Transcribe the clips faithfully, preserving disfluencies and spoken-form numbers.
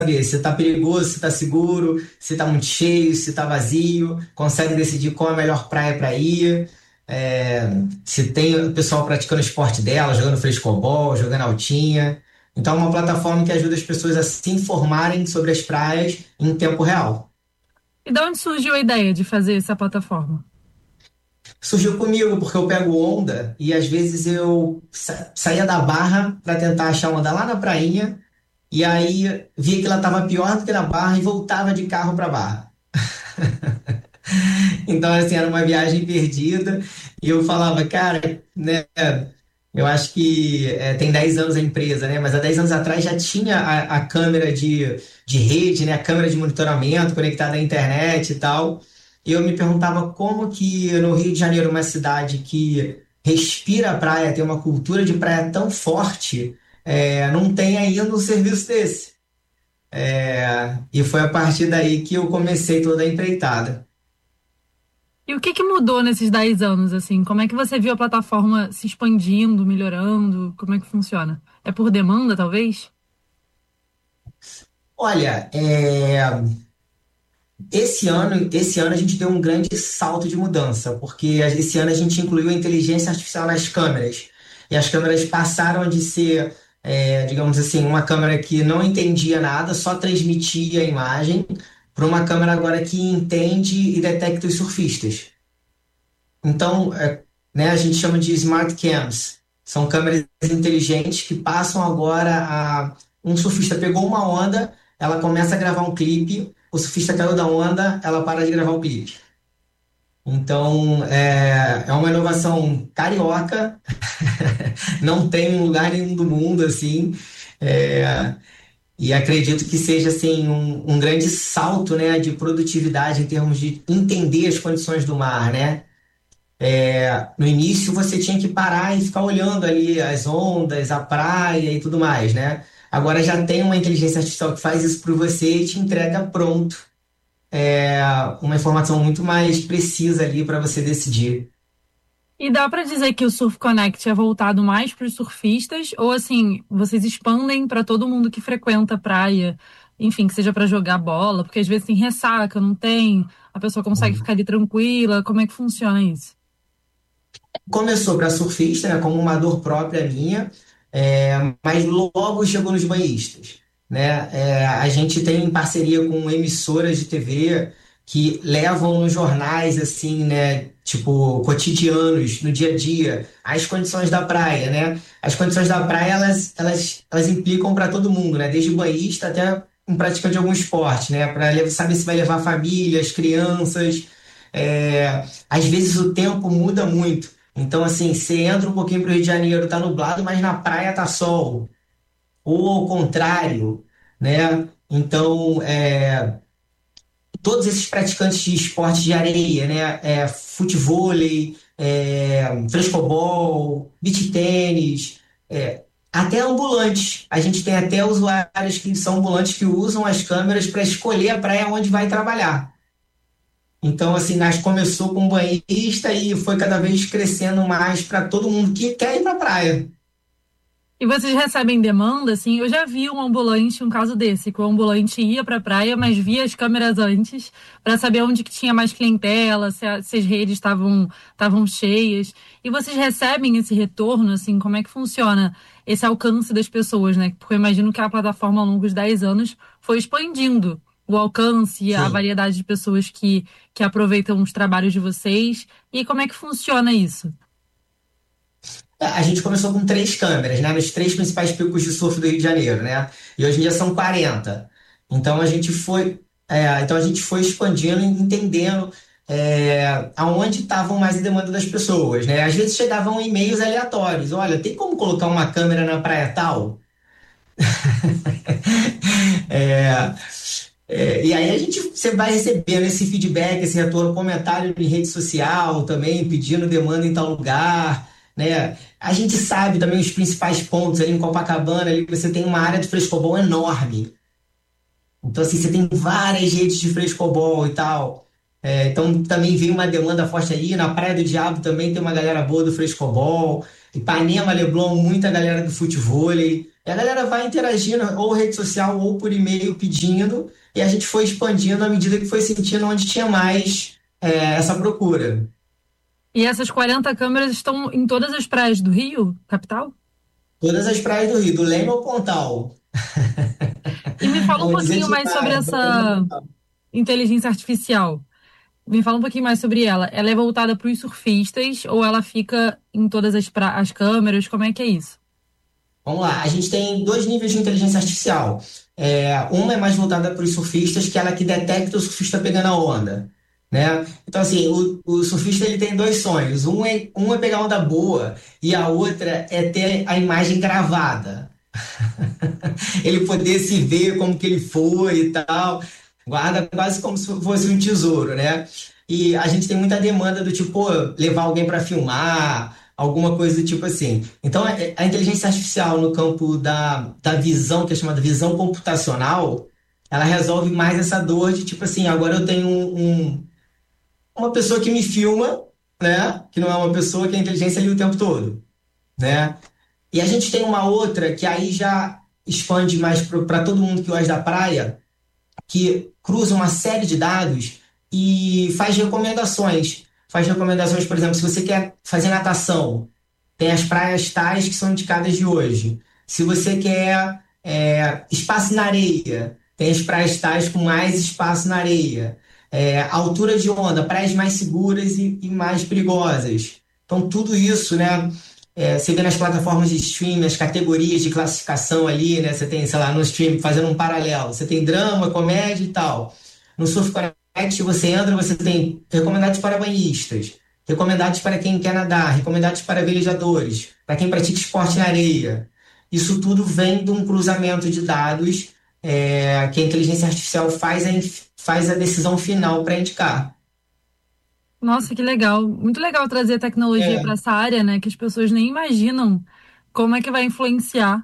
se está perigoso, se está seguro, se está muito cheio, se está vazio, conseguem decidir qual é a melhor praia para ir, é, se tem o pessoal praticando o esporte dela, jogando frescobol, jogando altinha. Então, é uma plataforma que ajuda as pessoas a se informarem sobre as praias em tempo real. E de onde surgiu a ideia de fazer essa plataforma? Surgiu comigo porque eu pego onda e às vezes eu sa- saía da barra para tentar achar onda lá na prainha e aí via que ela estava pior do que na barra e voltava de carro para barra. Então, assim, era uma viagem perdida e eu falava, cara, né? Eu acho que é, tem dez anos a empresa, né? Mas há dez anos atrás já tinha a, a câmera de, de rede, né? A câmera de monitoramento conectada à internet e tal. E eu me perguntava como que no Rio de Janeiro, uma cidade que respira a praia, tem uma cultura de praia tão forte, é, não tem ainda um serviço desse. É, e foi a partir daí que eu comecei toda a empreitada. E o que que mudou nesses dez anos, assim? Como é que você viu a plataforma se expandindo, melhorando? Como é que funciona? É por demanda, talvez? Olha, é, esse ano, esse ano a gente deu um grande salto de mudança, porque esse ano a gente incluiu a inteligência artificial nas câmeras. E as câmeras passaram de ser, é, digamos assim, uma câmera que não entendia nada, só transmitia a imagem, para uma câmera agora que entende e detecta os surfistas. Então, é, né, a gente chama de smart cams. São câmeras inteligentes que passam agora a... Um surfista pegou uma onda, ela começa a gravar um clipe, o surfista caiu da onda, ela para de gravar o clipe. Então, é, é uma inovação carioca, não tem em lugar nenhum do mundo, assim, é, e acredito que seja, assim, um, um grande salto, né, de produtividade em termos de entender as condições do mar, né? No início você tinha que parar e ficar olhando ali as ondas, a praia e tudo mais, né? Agora já tem uma inteligência artificial que faz isso por você e te entrega pronto, é, uma informação muito mais precisa ali para você decidir. E dá pra dizer que o Surf Connect é voltado mais para os surfistas? Ou, assim, vocês expandem para todo mundo que frequenta a praia? Enfim, que seja para jogar bola, porque às vezes tem ressaca, não tem, a pessoa consegue ficar ali tranquila. Como é que funciona isso? Começou para surfista, né, como uma dor própria minha, é, mas logo chegou nos banhistas, né? É, a gente tem parceria com emissoras de T V que levam nos jornais, assim, né, tipo, cotidianos, no dia a dia, as condições da praia, né? As condições da praia, elas, elas, elas implicam para todo mundo, né? Desde o banhista até um praticante de algum esporte, né? Para saber se vai levar famílias, crianças. É, às vezes o tempo muda muito. Então, assim, você entra um pouquinho pro Rio de Janeiro, tá nublado, mas na praia tá sol. Ou ao contrário, né? Então, é, todos esses praticantes de esporte de areia, né? É, futevôlei, é, frescobol, beach tênis, é, até ambulantes. A gente tem até usuários que são ambulantes que usam as câmeras para escolher a praia onde vai trabalhar. Então, assim, nós começou com um banhista e foi cada vez crescendo mais para todo mundo que quer ir para a praia. E vocês recebem demanda, assim? Eu já vi um ambulante, um caso desse, que o ambulante ia pra praia, mas via as câmeras antes, para saber onde que tinha mais clientela, se, a- se as redes estavam estavam cheias. E vocês recebem esse retorno, assim? Como é que funciona esse alcance das pessoas, né? Porque eu imagino que a plataforma, ao longo dos dez anos, foi expandindo o alcance e a Sim. variedade de pessoas que, que aproveitam os trabalhos de vocês. E como é que funciona isso? A gente começou com três câmeras, né? Nos três principais picos de surf do Rio de Janeiro, né? E hoje em dia são quarenta. Então a gente foi, é, então a gente foi expandindo, e entendendo é, aonde estavam mais a demanda das pessoas, né? Às vezes chegavam e-mails aleatórios. Olha, tem como colocar uma câmera na praia tal? É, é, e aí a gente, você vai recebendo esse feedback, esse retorno, comentário em rede social também, pedindo demanda em tal lugar, né? A gente sabe também os principais pontos ali em Copacabana, ali você tem uma área de frescobol enorme. Então, assim, você tem várias redes de frescobol e tal. É, então, também veio uma demanda forte aí. Na Praia do Diabo também tem uma galera boa do frescobol. Ipanema, Leblon, muita galera do futevôlei. E a galera vai interagindo, ou rede social, ou por e-mail pedindo, e a gente foi expandindo à medida que foi sentindo onde tinha mais é, essa procura. E essas quarenta câmeras estão em todas as praias do Rio, capital? Todas as praias do Rio, do Leme ao Pontal. E me fala um Vamos dizer pouquinho de mais sobre praia, do Leme ao essa Pontal. inteligência artificial. Me fala um pouquinho mais sobre ela. Ela é voltada para os surfistas ou ela fica em todas as, pra... as câmeras? Como é que é isso? Vamos lá, a gente tem dois níveis de inteligência artificial. É, uma é mais voltada para os surfistas, que é ela que detecta o surfista pegando a onda, né? Então, assim, o, o surfista ele tem dois sonhos. Um é, um é pegar onda boa e a outra é ter a imagem gravada. Ele poder se ver como que ele foi e tal. Guarda quase como se fosse um tesouro, né? E a gente tem muita demanda do tipo, pô, levar alguém para filmar, alguma coisa do tipo assim. Então, a a inteligência artificial no campo da, da visão, que é chamada visão computacional, ela resolve mais essa dor de tipo assim, agora eu tenho um, um- uma pessoa que me filma, né? Que não é uma pessoa que é inteligência ali o tempo todo, né? E a gente tem uma outra que aí já expande mais para todo mundo que gosta da praia, que cruza uma série de dados e faz recomendações. Faz recomendações, por exemplo, se você quer fazer natação, tem as praias tais que são indicadas de hoje. Se você quer é, espaço na areia, tem as praias tais com mais espaço na areia. É, altura de onda, praias mais seguras e, e mais perigosas. Então, tudo isso, né? É, você vê nas plataformas de streaming, as categorias de classificação ali, né? Você tem, sei lá, no stream, fazendo um paralelo. Você tem drama, comédia e tal. No Surf Connect, você entra, você tem recomendados para banhistas, recomendados para quem quer nadar, recomendados para velejadores, para quem pratica esporte na areia. Isso tudo vem de um cruzamento de dados é, que a inteligência artificial faz a, faz a decisão final para indicar. Nossa, que legal. Muito legal trazer tecnologia É, para essa área, né? Que as pessoas nem imaginam como é que vai influenciar.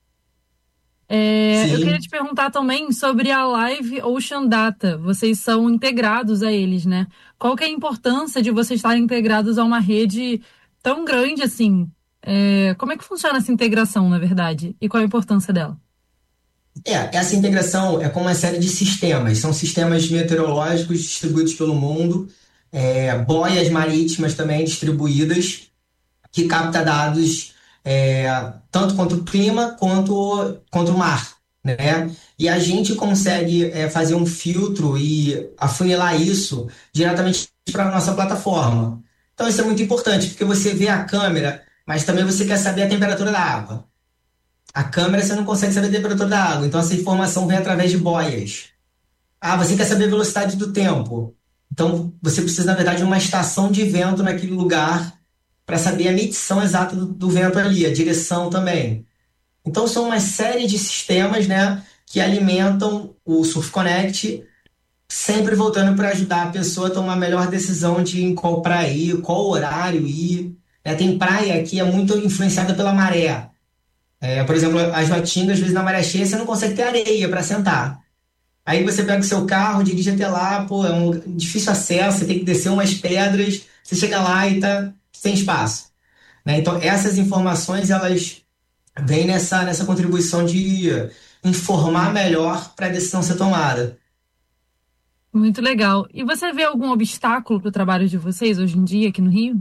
É, eu queria sim. te perguntar também sobre a Live Ocean Data. Vocês são integrados a eles, né? Qual que é a importância de vocês estarem integrados a uma rede tão grande assim? É, como é que funciona essa integração, na verdade? E qual a importância dela? É, essa integração é com uma série de sistemas. São sistemas meteorológicos distribuídos pelo mundo, é, boias marítimas também distribuídas, que capta dados é, tanto quanto o clima quanto, quanto o mar, né? E a gente consegue é, fazer um filtro e afunilar isso diretamente para a nossa plataforma. Então isso é muito importante, porque você vê a câmera, mas também você quer saber a temperatura da água. A câmera você não consegue saber a temperatura da água, então essa informação vem através de boias. Ah, você quer saber a velocidade do tempo. Então você precisa, na verdade, de uma estação de vento naquele lugar para saber a medição exata do, do vento ali, a direção também. Então são uma série de sistemas, né, que alimentam o Surf Connect, sempre voltando para ajudar a pessoa a tomar a melhor decisão de em qual praia ir, qual horário ir. Né? Tem praia que é muito influenciada pela maré. É, por exemplo, a Joatinga, às vezes na maré cheia, você não consegue ter areia para sentar. Aí você pega o seu carro, dirige até lá, pô, é um difícil acesso, você tem que descer umas pedras, você chega lá e tá sem espaço. Né? Então, essas informações, elas vêm nessa, nessa contribuição de informar melhor para a decisão ser tomada. Muito legal. E você vê algum obstáculo para o trabalho de vocês hoje em dia aqui no Rio?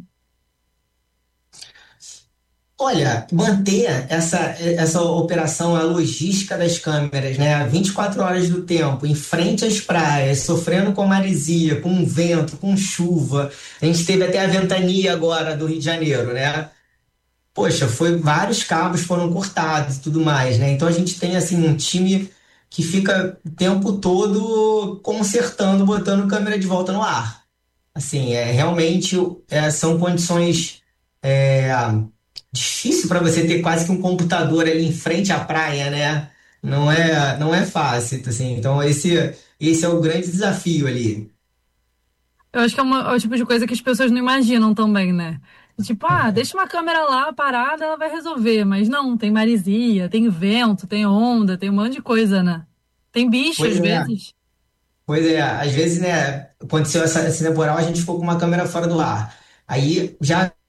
Olha, manter essa, essa operação, a logística das câmeras, né? vinte e quatro horas do tempo, em frente às praias, sofrendo com maresia, com vento, com chuva. A gente teve até a ventania agora do Rio de Janeiro, né? Poxa, foi vários cabos foram cortados e tudo mais, né? Então a gente tem assim um time que fica o tempo todo consertando, botando câmera de volta no ar. Assim, é realmente é, são condições é, difícil para você ter quase que um computador ali em frente à praia, né? Não é, não é fácil, assim. Então esse, esse é o grande desafio ali. Eu acho que é, uma- é o tipo de coisa que as pessoas não imaginam também, né? Tipo, ah, deixa uma câmera lá parada, ela vai resolver. Mas não, tem maresia, tem vento, tem onda, tem um monte de coisa, né? Tem bicho às Pois é, vezes. pois é. Às vezes, né, aconteceu essa, esse temporal, a gente ficou com uma câmera fora do ar. Aí já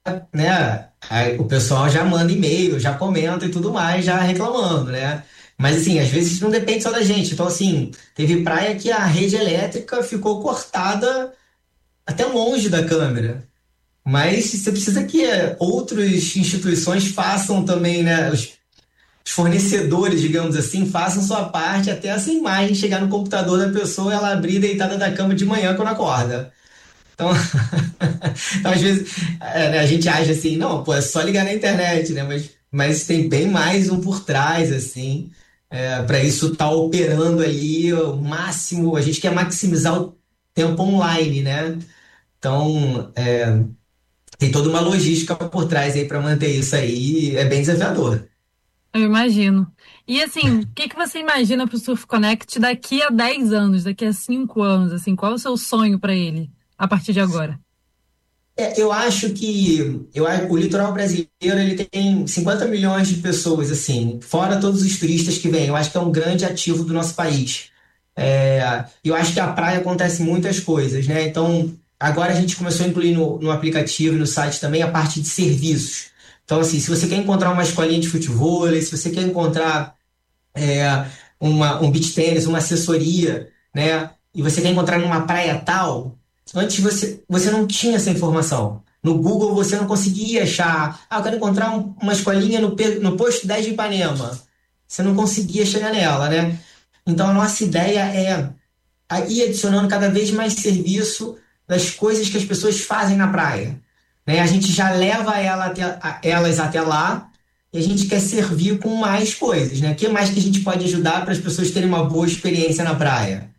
né, aí o pessoal já manda e-mail, já comenta e tudo mais, já reclamando, né? Mas assim, às vezes não depende só da gente. Então, assim, teve praia que a rede elétrica ficou cortada até longe da câmera. Mas você precisa que eh, outras instituições façam também, né? Os, os fornecedores, digamos assim, façam sua parte até essa imagem chegar no computador da pessoa e ela abrir deitada da cama de manhã quando acorda. Então, então às vezes, é, né, a gente acha assim, não, pô, é só ligar na internet, né? Mas, mas tem bem mais um por trás, assim, é, para isso estar operando ali o máximo. A gente quer maximizar o tempo online, né? Então, é, tem toda uma logística por trás aí para manter isso aí, é bem desafiador. Eu imagino. E assim, o que que você imagina para o Surf Connect daqui a dez anos, daqui a cinco anos, assim, qual é o seu sonho para ele a partir de agora? É, eu acho que eu, a- o litoral brasileiro ele tem cinquenta milhões de pessoas, assim, fora todos os turistas que vêm. Eu acho que é um grande ativo do nosso país. É, eu acho que a praia acontece muitas coisas, né? Então, agora a gente começou a incluir no, no aplicativo e no site também a parte de serviços. Então, assim, se você quer encontrar uma escolinha de futebol, se você quer encontrar é, uma, um beach tênis, uma assessoria, né? E você quer encontrar numa praia tal, antes você, você não tinha essa informação. No Google você não conseguia achar, ah, eu quero encontrar um- uma escolinha no, pe- no posto dez de Ipanema. Você não conseguia chegar nela, né? Então a nossa ideia é a- ir adicionando cada vez mais serviço das coisas que as pessoas fazem na praia, né? A gente já leva ela até, a- elas até lá e a gente quer servir com mais coisas, né? O que mais que a gente pode ajudar para as pessoas terem uma boa experiência na praia?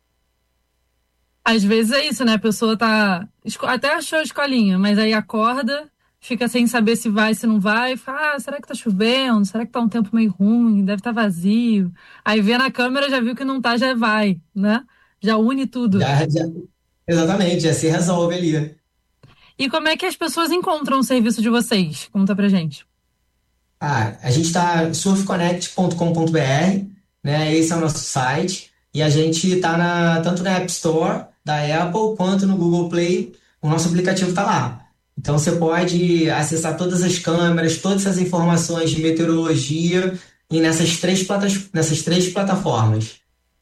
Às vezes é isso, né? A pessoa tá. esco- Até achou a escolinha, mas aí acorda, fica sem saber se vai, se não vai, fala, ah, será que tá chovendo? Será que tá um tempo meio ruim? Deve estar vazio. Aí vê na câmera, já viu que não tá, já vai, né? Já une tudo. Já, já- exatamente, já se resolve ali. E como é que as pessoas encontram o serviço de vocês? Conta pra gente. Ah, a gente está surf connect ponto com ponto b r, né? Esse é o nosso site. E a gente está na, tanto na App Store da Apple quanto no Google Play. O nosso aplicativo está lá. Então você pode acessar todas as câmeras, todas as informações de meteorologia e nessas três, platas, nessas três plataformas.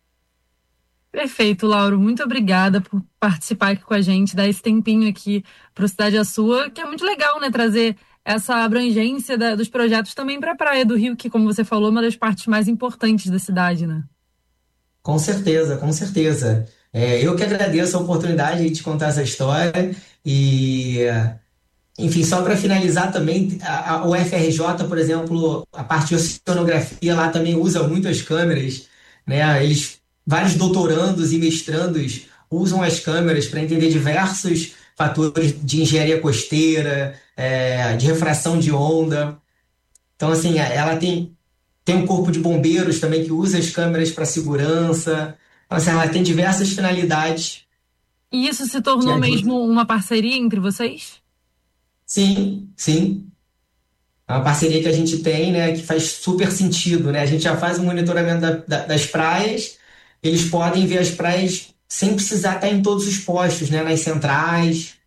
Perfeito, Lauro. Muito obrigada por participar aqui com a gente, dar esse tempinho aqui para o Cidade é Sua, que é muito legal, né? Trazer essa abrangência da- dos projetos também para a Praia do Rio, que, como você falou, é uma das partes mais importantes da cidade, né? Com certeza, com certeza. É, eu que agradeço a oportunidade de contar essa história e enfim, só para finalizar também, a, a- o F R J, por exemplo, a parte de oceanografia lá também usa muitas câmeras, né? Eles, vários doutorandos e mestrandos usam as câmeras para entender diversos fatores de engenharia costeira, é, de refração de onda. Então, assim, ela tem, tem um corpo de bombeiros também que usa as câmeras para segurança. Então, assim, ela tem diversas finalidades E isso se que tornou ajudam. mesmo uma parceria entre vocês? Sim, sim. É uma parceria que a gente tem, né, que faz super sentido, né? A gente já faz o monitoramento da- da- das praias, eles podem ver as praias sem precisar estar em todos os postos, né, nas centrais.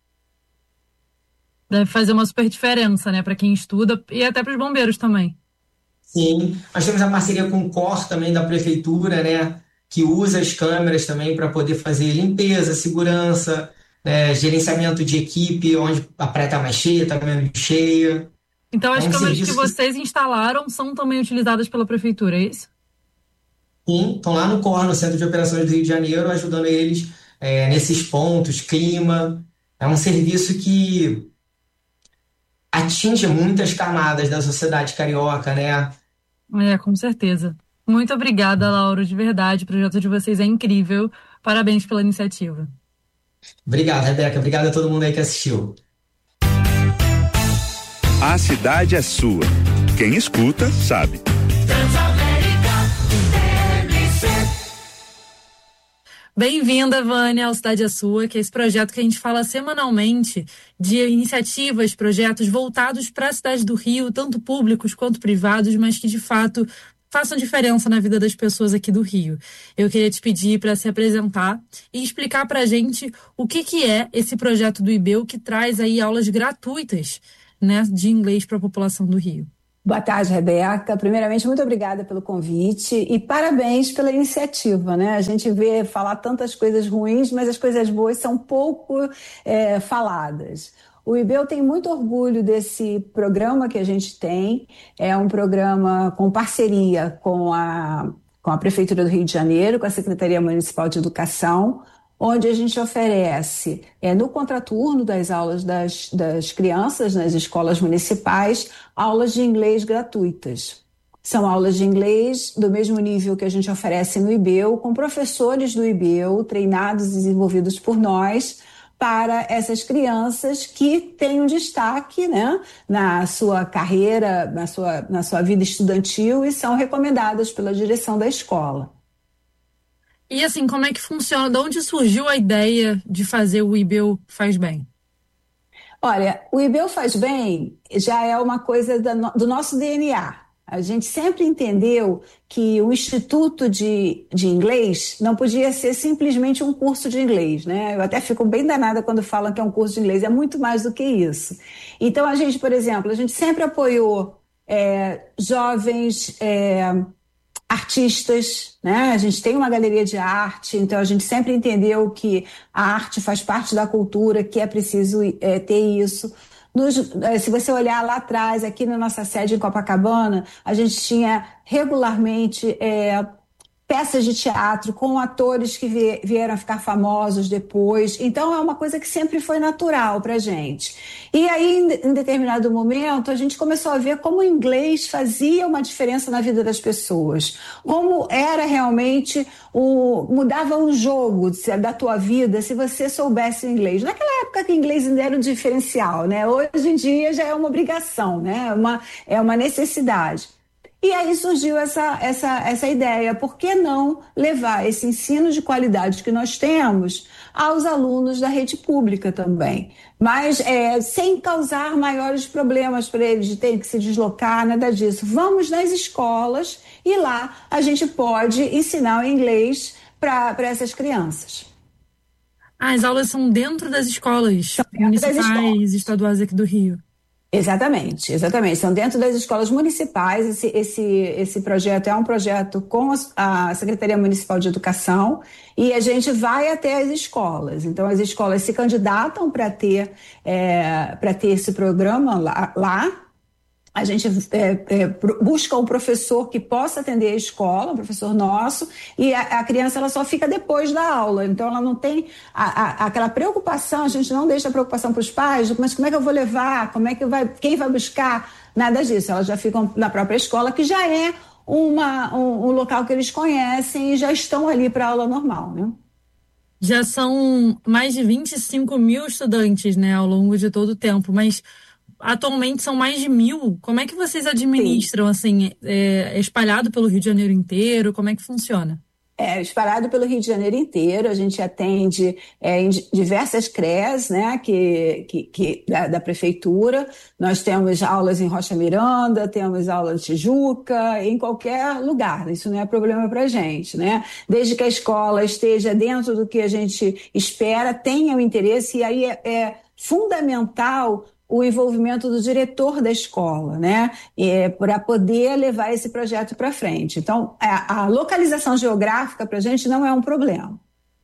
Deve fazer uma super diferença, né, para quem estuda e até para os bombeiros também. Sim, nós temos a parceria com o COR também da prefeitura, né, que usa as câmeras também para poder fazer limpeza, segurança, né, gerenciamento de equipe, onde a praia está mais cheia, está menos cheia. Então, É as um câmeras que serviço que, vocês instalaram são também utilizadas pela prefeitura, é isso? sim, estão lá no COR, no Centro de Operações do Rio de Janeiro, ajudando eles é, nesses pontos, clima. É um serviço que atinge muitas camadas da sociedade carioca, né? É, com certeza. Muito obrigada, Lauro, de verdade. O projeto de vocês é incrível. Parabéns pela iniciativa. Obrigado, Rebeca. Obrigado a todo mundo aí que assistiu. A cidade é sua. Quem escuta, sabe. Bem-vinda, Vânia, ao Cidade é Sua, que é esse projeto que a gente fala semanalmente de iniciativas, projetos voltados para a cidade do Rio, tanto públicos quanto privados, mas que de fato façam diferença na vida das pessoas aqui do Rio. Eu queria te pedir para se apresentar e explicar para a gente o que, que é esse projeto do I B E U que traz aí aulas gratuitas, né, de inglês para a população do Rio. Boa tarde, Rebeca. Primeiramente, muito obrigada pelo convite e parabéns pela iniciativa, né? A gente vê falar tantas coisas ruins, mas as coisas boas são pouco é, faladas. O I B E U tem muito orgulho desse programa que a gente tem. É um programa com parceria com a, com a Prefeitura do Rio de Janeiro, com a Secretaria Municipal de Educação, onde a gente oferece, é, no contraturno das aulas das, das crianças nas escolas municipais, aulas de inglês gratuitas. São aulas de inglês do mesmo nível que a gente oferece no I B E U, com professores do I B E U, treinados e desenvolvidos por nós, para essas crianças que têm um destaque, né, na sua carreira, na sua, na sua vida estudantil e são recomendadas pela direção da escola. E assim, como é que funciona? De onde surgiu a ideia de fazer o I B E U Faz Bem? Olha, o I B E U Faz Bem já é uma coisa do nosso D N A. A gente sempre entendeu que o Instituto de, de Inglês não podia ser simplesmente um curso de inglês, né? Eu até fico bem danada quando falam que é um curso de inglês, é muito mais do que isso. Então, a gente, por exemplo, a gente sempre apoiou é, jovens é, artistas, né? A gente tem uma galeria de arte, então a gente sempre entendeu que a arte faz parte da cultura, que é preciso é, ter isso. Nos, se você olhar lá atrás, aqui na nossa sede em Copacabana, a gente tinha regularmente é, peças de teatro com atores que vieram a ficar famosos depois. Então, é uma coisa que sempre foi natural para a gente. E aí, em determinado momento, a gente começou a ver como o inglês fazia uma diferença na vida das pessoas. Como era realmente, o, mudava o jogo da tua vida se você soubesse inglês. Naquela época que o inglês ainda era um diferencial, né? Hoje em dia já é uma obrigação, né? Uma, é uma necessidade. E aí surgiu essa, essa, essa ideia, por que não levar esse ensino de qualidade que nós temos aos alunos da rede pública também, mas é, sem causar maiores problemas para eles de terem que se deslocar, nada disso. Vamos nas escolas e lá a gente pode ensinar o inglês para essas crianças. Ah, as aulas são dentro das escolas dentro municipais, das escolas. Estaduais aqui do Rio. Exatamente, exatamente. São dentro das escolas municipais. Esse, esse, esse projeto é um projeto com a Secretaria Municipal de Educação e a gente vai até as escolas. Então, as escolas se candidatam para ter, é, para ter esse programa lá. lá. A gente é, é, busca um professor que possa atender a escola, um professor nosso, e a, a criança ela só fica depois da aula. Então, ela não tem a, a, aquela preocupação, a gente não deixa a preocupação para os pais, mas como é que eu vou levar, como é que vai, quem vai buscar, nada disso. Elas já ficam na própria escola, que já é uma, um, um local que eles conhecem e já estão ali para a aula normal, né? Já são mais de vinte e cinco mil estudantes, né, ao longo de todo o tempo, mas atualmente são mais de mil. Como é que vocês administram, Sim. assim, é, é espalhado pelo Rio de Janeiro inteiro? Como é que funciona? É, espalhado pelo Rio de Janeiro inteiro, a gente atende é, em diversas C R E S, né, que, que, que, da, da Prefeitura. Nós temos aulas em Rocha Miranda, temos aula em Tijuca, em qualquer lugar. Isso não é problema para a gente, né? Desde que a escola esteja dentro do que a gente espera, tenha o interesse, e aí é, é fundamental o envolvimento do diretor da escola, né, é, para poder levar esse projeto para frente. Então, a, a localização geográfica para a gente não é um problema.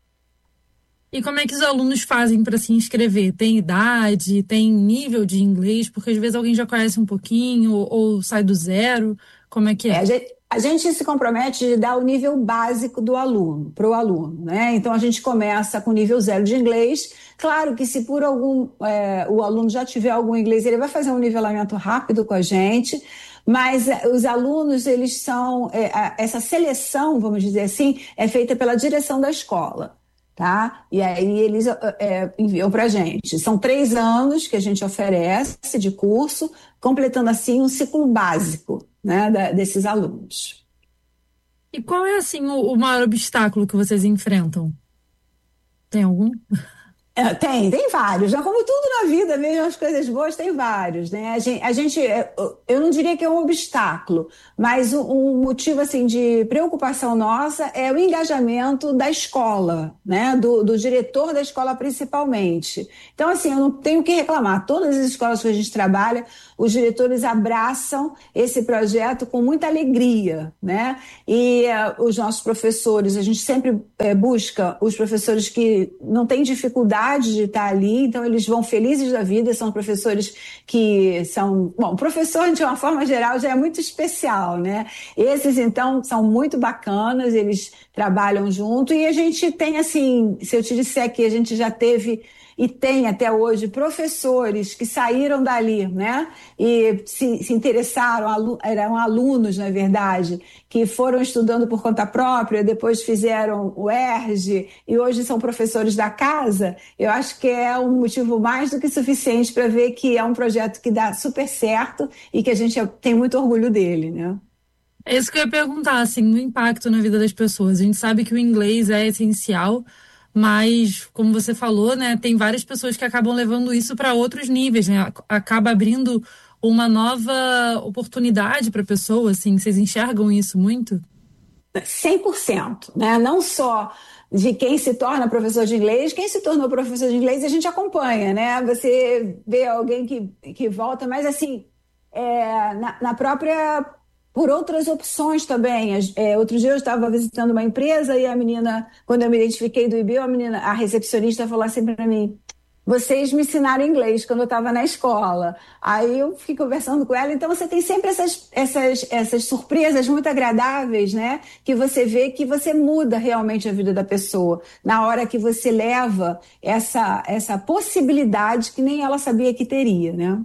E como é que os alunos fazem para se inscrever? Tem idade, tem nível de inglês? Porque às vezes alguém já conhece um pouquinho ou, ou sai do zero. Como é que é? é a gente... A gente se compromete de dar o nível básico do aluno, para o aluno, né? Então, a gente começa com nível zero de inglês. Claro que se por algum é, o aluno já tiver algum inglês, ele vai fazer um nivelamento rápido com a gente, mas os alunos, eles são... É, essa seleção, vamos dizer assim, é feita pela direção da escola, tá? E aí eles é, enviam para a gente. São três anos que a gente oferece de curso, completando assim um ciclo básico, né, da, desses alunos. E qual é assim o, o maior obstáculo que vocês enfrentam? Tem algum? É, tem, tem vários, né? Como tudo na vida, mesmo as coisas boas, tem vários, né? A gente, a gente, eu não diria que é um obstáculo, mas um, um motivo, assim, de preocupação nossa é o engajamento da escola, né? Do, do diretor da escola, principalmente. Então, assim, eu não tenho o que reclamar. Todas as escolas que a gente trabalha, os diretores abraçam esse projeto com muita alegria, né? E uh, os nossos professores, a gente sempre uh, busca os professores que não têm dificuldade de estar ali, então eles vão felizes da vida, são professores que são... Bom, professor, de uma forma geral, já é muito especial, né? Esses, então, são muito bacanas, eles trabalham junto e a gente tem, assim, se eu te disser que a gente já teve... e tem até hoje professores que saíram dali, né, e se, se interessaram, alu, eram alunos, na verdade, que foram estudando por conta própria, depois fizeram o E R J e hoje são professores da casa. Eu acho que é um motivo mais do que suficiente para ver que é um projeto que dá super certo e que a gente tem muito orgulho dele, né? É isso que eu ia perguntar, assim, no impacto na vida das pessoas. A gente sabe que o inglês é essencial, mas, como você falou, né, tem várias pessoas que acabam levando isso para outros níveis, né? Acaba abrindo uma nova oportunidade para a pessoa, assim. Vocês enxergam isso muito? cem por cento, né? Não só de quem se torna professor de inglês, quem se tornou professor de inglês a gente acompanha, né? Você vê alguém que, que volta, mas assim, é, na, na própria... por outras opções também. É, outro dia eu estava visitando uma empresa e a menina, quando eu me identifiquei do I B, a menina, a recepcionista falou assim para mim: vocês me ensinaram inglês quando eu estava na escola. Aí eu fiquei conversando com ela. Então você tem sempre essas, essas, essas surpresas muito agradáveis, né? Que você vê que você muda realmente a vida da pessoa na hora que você leva essa, essa possibilidade que nem ela sabia que teria, né?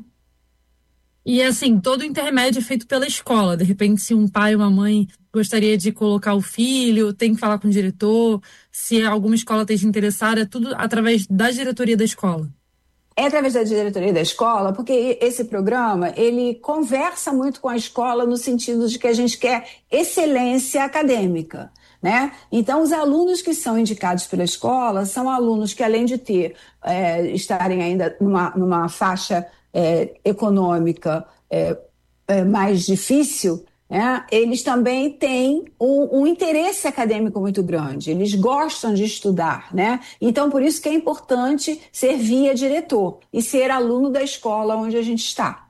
E assim, todo o intermédio é feito pela escola. De repente, se um pai ou uma mãe gostaria de colocar o filho, tem que falar com o diretor. Se alguma escola esteja interessada, é tudo através da diretoria da escola. É através da diretoria da escola, porque esse programa, ele conversa muito com a escola no sentido de que a gente quer excelência acadêmica, né? Então, os alunos que são indicados pela escola são alunos que, além de ter, é, estarem ainda numa, numa faixa é, econômica é, é, mais difícil, né? Eles também têm um, um interesse acadêmico muito grande, eles gostam de estudar, né? Então, por isso que é importante ser via diretor e ser aluno da escola onde a gente está.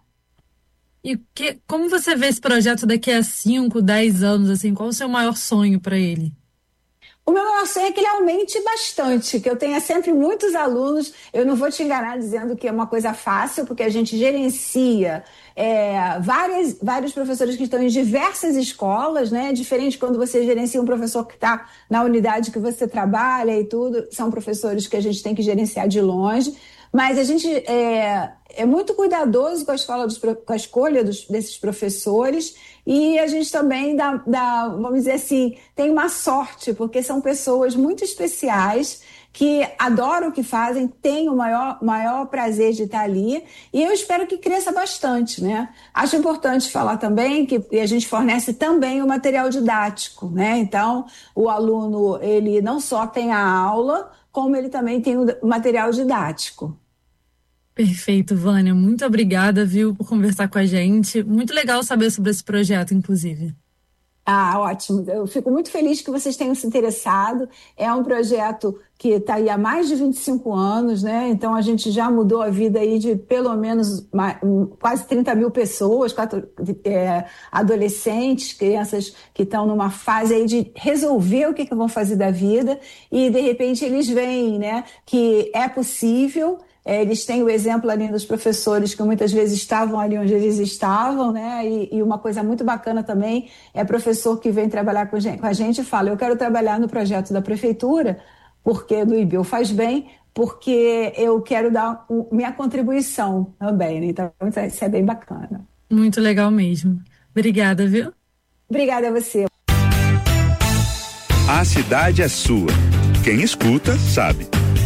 E que, como você vê esse projeto daqui a cinco, dez anos, assim, qual o seu maior sonho para ele? O meu maior sonho é que ele aumente bastante, que eu tenha sempre muitos alunos. Eu não vou te enganar dizendo que é uma coisa fácil, porque a gente gerencia é, várias, vários professores que estão em diversas escolas, né? É diferente quando você gerencia um professor que está na unidade que você trabalha e tudo. São professores que a gente tem que gerenciar de longe. Mas a gente é, é muito cuidadoso com a, escola dos, com a escolha dos, desses professores e a gente também dá, dá, vamos dizer assim, tem uma sorte, porque são pessoas muito especiais que adoram o que fazem, têm o maior, maior prazer de estar ali e eu espero que cresça bastante, né? Acho importante falar também que a gente fornece também o material didático, né? Então, o aluno, ele não só tem a aula, como ele também tem o material didático. Perfeito, Vânia. Muito obrigada, viu, por conversar com a gente. Muito legal saber sobre esse projeto, inclusive. Ah, ótimo. Eu fico muito feliz que vocês tenham se interessado. É um projeto que está aí há mais de vinte e cinco anos, né? Então a gente já mudou a vida aí de pelo menos quase trinta mil pessoas, quatro, é, adolescentes, crianças que estão numa fase aí de resolver o que, que vão fazer da vida e de repente eles veem, né, que é possível. É, eles têm o exemplo ali dos professores que muitas vezes estavam ali onde eles estavam, né? E, e uma coisa muito bacana também é professor que vem trabalhar com, gente, com a gente e fala: eu quero trabalhar no projeto da prefeitura, porque do I B E Faz Bem, porque eu quero dar o, minha contribuição também, né? Então isso é bem bacana. Muito legal mesmo. Obrigada, viu? Obrigada a você. A cidade é sua. Quem escuta, sabe.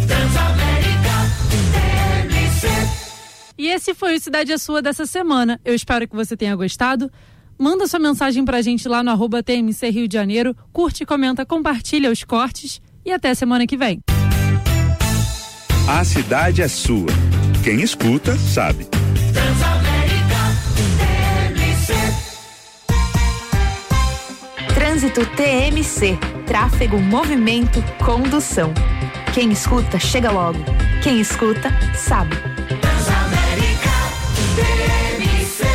E esse foi o Cidade é Sua dessa semana. Eu espero que você tenha gostado. Manda sua mensagem pra gente lá no arroba T M C Rio de Janeiro. Curte, comenta, compartilha os cortes. E até semana que vem. A cidade é sua. Quem escuta, sabe. Transamérica T M C. Trânsito T M C. Tráfego, movimento, condução. Quem escuta, chega logo. Quem escuta, sabe. Transamérica T M C.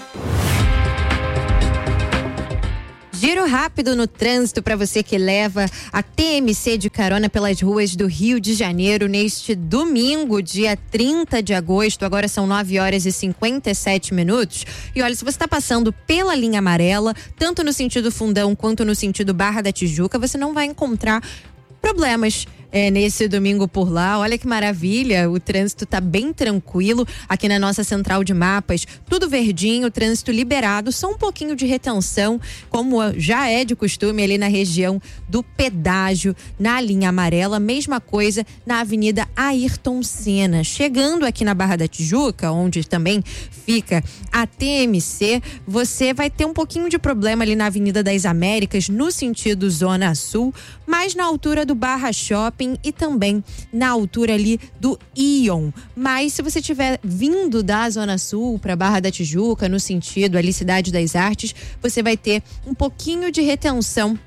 Giro rápido no trânsito para você que leva a T M C de carona pelas ruas do Rio de Janeiro neste domingo, dia trinta de agosto. Agora são nove horas e cinquenta e sete minutos. E olha, se você está passando pela linha amarela, tanto no sentido Fundão quanto no sentido Barra da Tijuca, você não vai encontrar problemas É, nesse domingo por lá. Olha que maravilha, o trânsito tá bem tranquilo aqui na nossa central de mapas, tudo verdinho, trânsito liberado, só um pouquinho de retenção, como já é de costume ali na região do pedágio, na linha amarela, mesma coisa na Avenida Ayrton Senna. Chegando aqui na Barra da Tijuca, onde também fica a T M C, você vai ter um pouquinho de problema ali na Avenida das Américas, no sentido Zona Sul, mas na altura do Barra Shopping e também na altura ali do Ion. Mas se você estiver vindo da Zona Sul para Barra da Tijuca, no sentido ali Cidade das Artes, você vai ter um pouquinho de retenção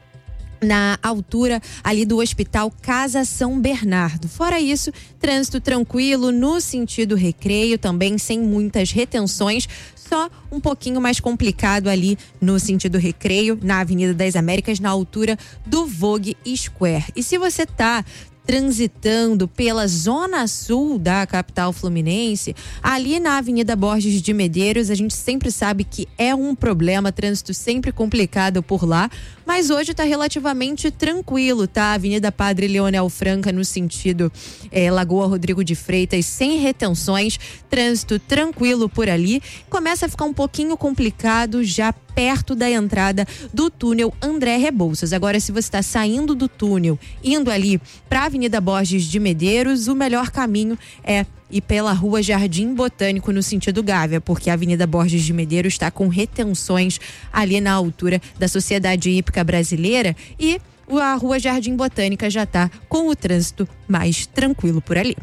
na altura ali do Hospital Casa São Bernardo. Fora isso, trânsito tranquilo no sentido Recreio, também sem muitas retenções, só um pouquinho mais complicado ali no sentido Recreio, na Avenida das Américas, na altura do Vogue Square. E se você tá transitando pela zona sul da capital fluminense, ali na Avenida Borges de Medeiros, a gente sempre sabe que é um problema, trânsito sempre complicado por lá, mas hoje tá relativamente tranquilo, tá? Avenida Padre Leonel Franca no sentido eh, Lagoa Rodrigo de Freitas, sem retenções, trânsito tranquilo por ali. Começa a ficar um pouquinho complicado já perto da entrada do túnel André Rebouças. Agora, se você está saindo do túnel, indo ali para a Avenida Borges de Medeiros, o melhor caminho é ir pela Rua Jardim Botânico no sentido Gávea, porque a Avenida Borges de Medeiros está com retenções ali na altura da Sociedade Hípica Brasileira e a Rua Jardim Botânica já está com o trânsito mais tranquilo por ali.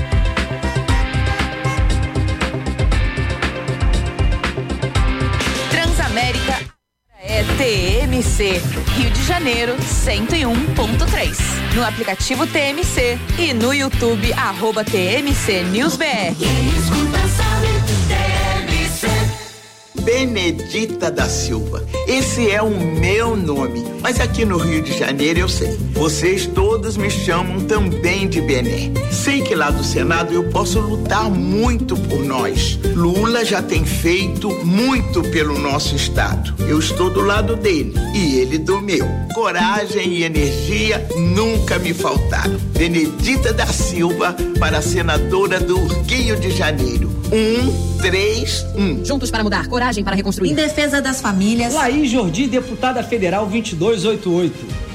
Transamérica é T M C, Rio de Janeiro cento e um ponto três. No aplicativo T M C e no YouTube, arroba T M C News B R. Quem escuta sabe, T M C. Benedita da Silva. Esse é o meu nome, mas aqui no Rio de Janeiro eu sei. Vocês todos me chamam também de Bené. Sei que lá do Senado eu posso lutar muito por nós. Lula já tem feito muito pelo nosso estado. Eu estou do lado dele e ele do meu. Coragem e energia nunca me faltaram. Benedita da Silva para senadora do Rio de Janeiro. Um, três, um. Juntos para mudar, coragem para reconstruir. Em defesa das famílias. Laís Jordi, deputada federal vinte e dois oitenta e oito.